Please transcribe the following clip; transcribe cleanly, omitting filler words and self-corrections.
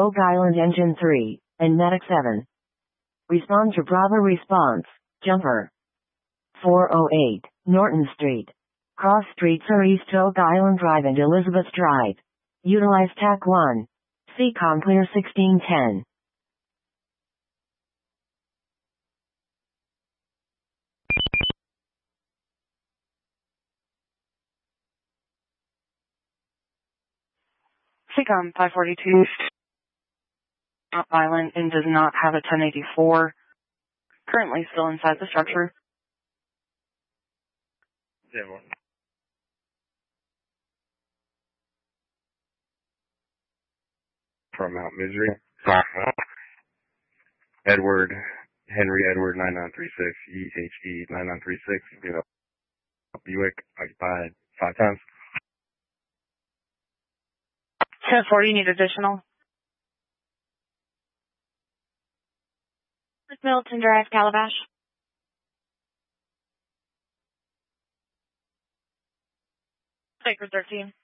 Oak Island Engine 3, and Medic 7. Respond to Bravo response, Jumper. 408, Norton Street. Cross streets are East Oak Island Drive and Elizabeth Drive. Utilize TAC 1. CCOM clear 1610. CCOM 542. Oak Island and does not have a 1084. Currently still inside the structure. Yeah, well. From Mount Misery. Edward, Henry Edward 9936, EHE 9936, you know, Buick, occupied 5 times. 1040, need additional. Milton Drive, Calabash. Sacred 13.